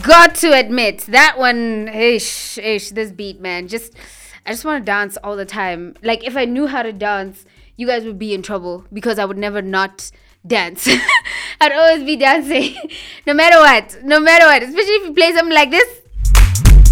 got to admit that one. This beat, man. I just want to dance all the time. Like if I knew how to dance, you guys would be in trouble because I would never not dance. I'd always be dancing, no matter what. No matter what. Especially if you play something like this.